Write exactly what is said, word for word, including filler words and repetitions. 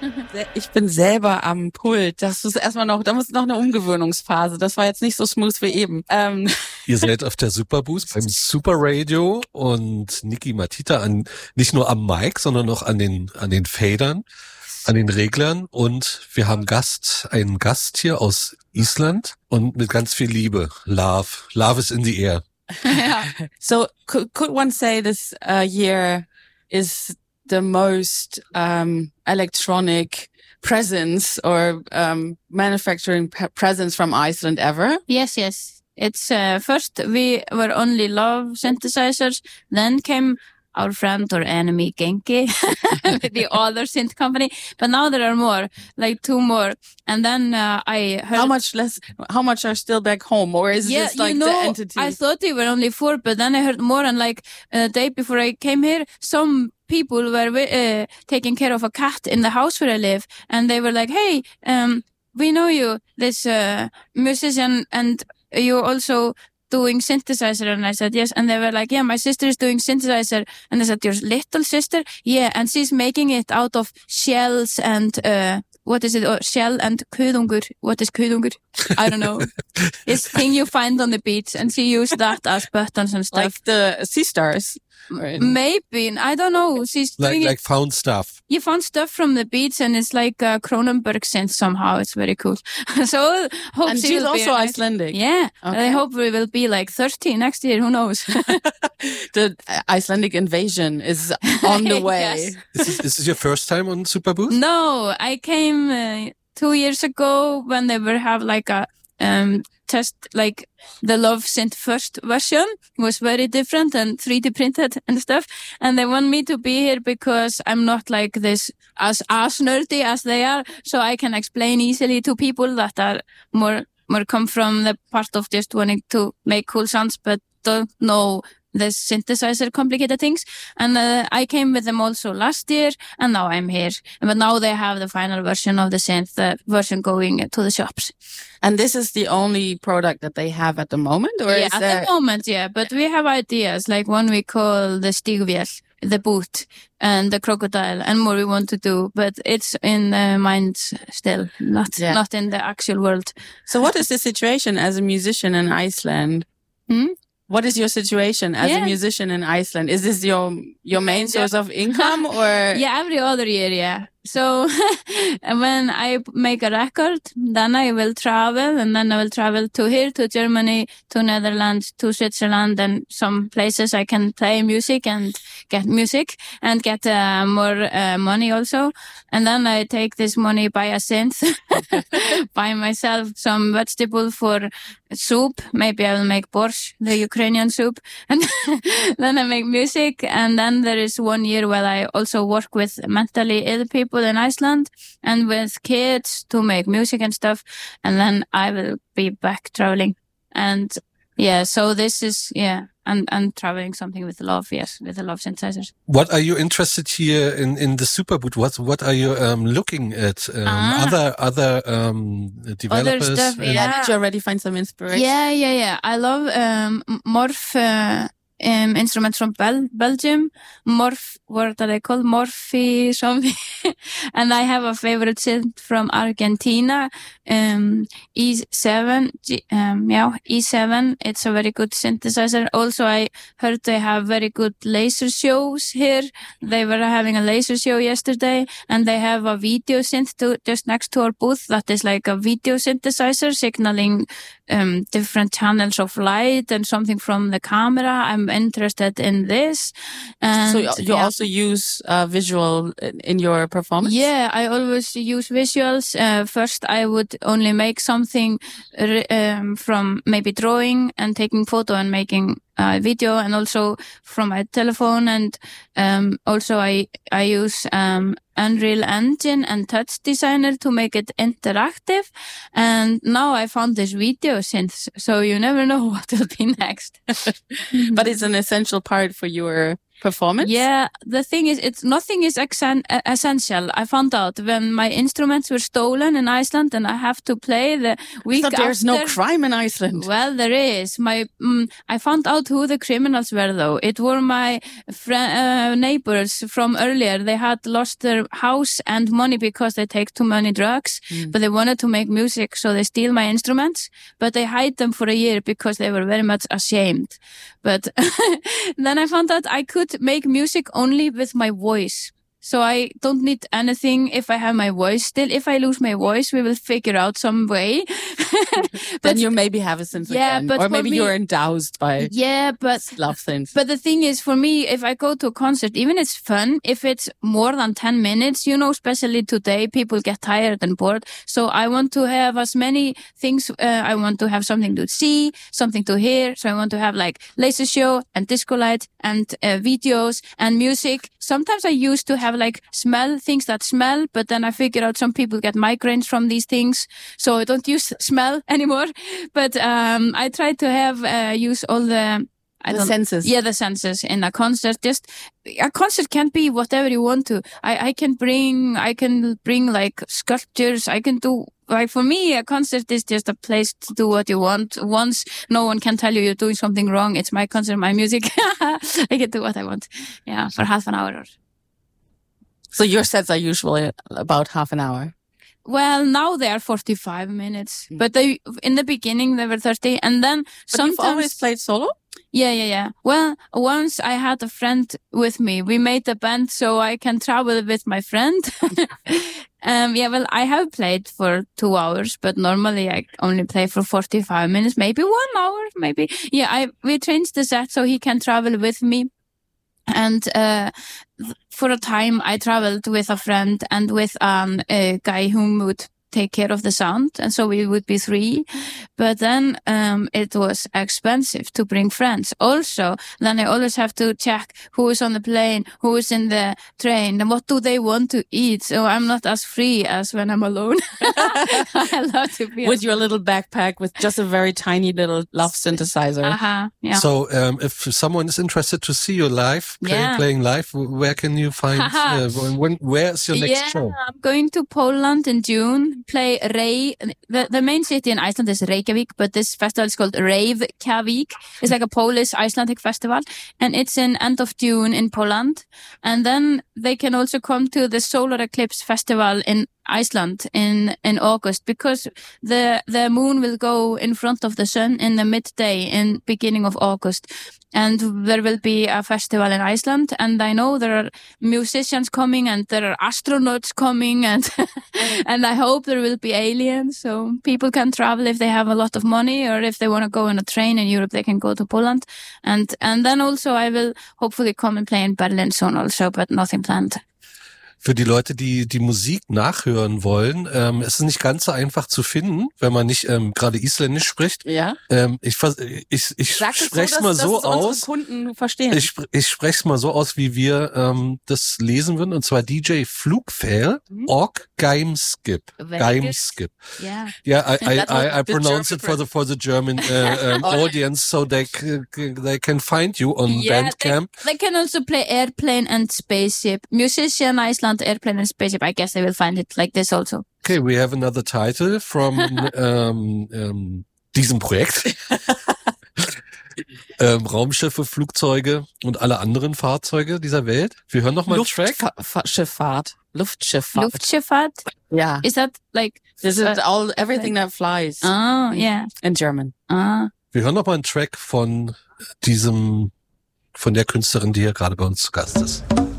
Ich bin selber am Pult. Das ist erstmal noch, da muss noch eine Umgewöhnungsphase. Das war jetzt nicht so smooth wie eben. Ähm. Ihr seid auf der Superboost beim Super Radio und Niki Matita an, nicht nur am Mic, sondern auch an den, an den Fadern, an den Reglern. Und wir haben Gast, einen Gast hier aus Island und mit ganz viel Liebe. Love. Love is in the air. Yeah. So could, could one say this uh, year is the most um, electronic presence or um, manufacturing p- presence from Iceland ever? Yes, yes. It's uh, first we were only Love synthesizers, then came our friend or enemy Genki with the other synth company, but now there are more, like two more. And then uh, I heard... How much less, how much are still back home, or is it yeah, just like you know, the entity? I thought they were only four, but then I heard more, and like a day before I came here, some people were uh, taking care of a cat in the house where I live, and they were like, hey, um, we know you, this uh, musician, and you also doing synthesizer. And I said, yes. And they were like, yeah, my sister is doing synthesizer. And I said, your little sister? Yeah. And she's making it out of shells and, uh, what is it? Oh, shell and kuðungur. What is kuðungur? I don't know. This thing you find on the beach. And she used that as buttons and stuff. Like the sea stars. Right. Maybe. I don't know. She's like, doing like it. found stuff. You found stuff from the beach, and it's like uh, Cronenberg synth somehow. It's very cool. So hope and she she's will also be Icelandic. Yeah. Okay. I hope we will be like thirty next year. Who knows? The Icelandic invasion is on the way. Yes. Is this, is this your first time on Superboost? No, I came uh, two years ago when they were have like a um test, like the Love Synth first version was very different and three D printed and stuff. And they want me to be here because I'm not like this as, as nerdy as they are. So I can explain easily to people that are more, more come from the part of just wanting to make cool sounds, but don't know the synthesizer complicated things. And uh, I came with them also last year, and now I'm here. But now they have the final version of the synth, the version going to the shops. And this is the only product that they have at the moment? Or yeah, is at there... the moment, yeah. But we have ideas, like one we call the Stigvél, the boot, and the crocodile, and more we want to do. But it's in the mind still, not yeah. not in the actual world. So what is the situation as a musician in Iceland? Hmm? What is your situation as yeah. a musician in Iceland? Is this your your main source of income, or yeah, every other year, yeah. So when I make a record, then I will travel, and then I will travel to here, to Germany, to Netherlands, to Switzerland, and some places I can play music and get music and get uh, more uh, money also. And then I take this money, buy a synth, buy myself some vegetable for soup. Maybe I will make borscht, the Ukrainian soup, and then I make music. And then there is one year where I also work with mentally ill people in Iceland and with kids to make music and stuff. And then I will be back traveling. And yeah, so this is, yeah, and, and traveling something with Love, yes, with the Love synthesizers. What are you interested here in, in the Superboot? What, what are you, um, looking at? Um, ah. other, other, um, developers? Other stuff, yeah. Did you already find some inspiration? Yeah, yeah, yeah. I love, um, Morph, uh, Um, instruments from Bel- Belgium, Morph, what are they called? Morphy something. And I have a favorite synth from Argentina, um, E seven, um, yeah, E seven. It's a very good synthesizer. Also, I heard they have very good laser shows here. They were having a laser show yesterday, and they have a video synth to, just next to our booth that is like a video synthesizer signaling um, different channels of light and something from the camera. I'm interested in this. And so you, you yeah. also use uh, visual in your performance? Yeah, I always use visuals. Uh, first, I would only make something um, from maybe drawing and taking photo and making a video, and also from my telephone. And um, also I I use um, Unreal Engine and Touch Designer to make it interactive. And now I found this video synth, so you never know what will be next. But it's an essential part for your performance? Yeah, the thing is, it's nothing is essen- essential. I found out when my instruments were stolen in Iceland, and I have to play the week I thought there's after. no crime in Iceland. Well, there is. My, um, I found out who the criminals were, though. It were my fr- uh, neighbors from earlier. They had lost their house and money because they take too many drugs, Mm. but they wanted to make music, so they steal my instruments, but they hide them for a year because they were very much ashamed. But then I found out I could make music only with my voice. So I don't need anything if I have my voice still. If I lose my voice, we will figure out some way. Then you maybe have a synth Yeah, again. but or for maybe me- you're endowed by Yeah, but love synth. But the thing is, for me, if I go to a concert, even it's fun, if it's more than ten minutes, you know, especially today, people get tired and bored. So I want to have as many things. Uh, I want to have something to see, something to hear. So I want to have like laser show and disco light and uh, videos and music. Sometimes I used to have like smell, things that smell, but then I figured out some people get migraines from these things. So I don't use smell anymore. But um, I try to have, uh, use all the, I The don't, senses. Yeah, the senses in a concert. Just a concert can be whatever you want to. I, I can bring, I can bring like sculptures. I can do, like for me, a concert is just a place to do what you want. Once no one can tell you you're doing something wrong. It's my concert, my music. I can do what I want. Yeah, for half an hour. Or... So your sets are usually about half an hour. Well, now they are forty-five minutes, Mm. but they, in the beginning they were thirty, and then But sometimes. you've always played solo? Yeah, yeah, yeah. Well, once I had a friend with me. We made a band so I can travel with my friend. um, yeah, well, I have played for two hours, but normally I only play for forty-five minutes, maybe one hour, maybe. Yeah, I we changed the set so he can travel with me. And uh, th- for a time, I traveled with a friend and with um, a guy who would take care of the sound, and so we would be three. But then um, it was expensive to bring friends. Also, then I always have to check who is on the plane, who is in the train, and what do they want to eat. So I'm not as free as when I'm alone. I love to be With your little backpack with just a very tiny little love synthesizer. Uh-huh, yeah. So, um, if someone is interested to see you live, play, Yeah. playing live, w- where can you find, uh, when, when, where is your next yeah, show? I'm going to Poland in June, play Rey. The, the main city in Iceland is Reykjavik, but this festival is called Reykjavik. It's like a Polish Icelandic festival, and it's in end of June in Poland. And then they can also come to the Solar Eclipse Festival in Iceland in, in August, because the, the moon will go in front of the sun in the midday in beginning of August. And there will be a festival in Iceland, and I know there are musicians coming and there are astronauts coming, and and I hope there will be aliens, so people can travel if they have a lot of money, or if they want to go on a train in Europe, they can go to Poland. And and then also I will hopefully come and play in Berlin soon also, but nothing planned. Für die Leute, die die Musik nachhören wollen, ähm, es ist nicht ganz so einfach zu finden, wenn man nicht ähm, gerade Isländisch spricht. Ja. Ähm, ich vers- ich, ich Sag es spreche es so, mal dass, so dass es unsere aus. Kunden verstehen. Ich, spr- ich spreche es mal so aus, wie wir ähm, das lesen würden. Und zwar D J Flugfair, Mhm. Org Geimskip. Very Geimskip. Yeah. Yeah, I, I, That's what I, I the pronounce German it for the for the German uh, um, Oh. audience, so they c- c- they can find you on Yeah, Bandcamp. They can also play Airplane and Spaceship. Musician Iceland, Airplane and Spaceship. I guess they will find it like this also. Okay, we have another title from um, um, diesem Projekt. ähm, Raumschiffe, Flugzeuge und alle anderen Fahrzeuge dieser Welt. Wir hören noch mal einen Track. Luftschifffahrt. Luftschifffahrt. Luftschifffahrt. Yeah. Is that like? This is uh, all, everything that flies Oh, yeah. in German. Ah. Wir hören noch mal einen Track von diesem, von der Künstlerin, die hier gerade bei uns zu Gast ist.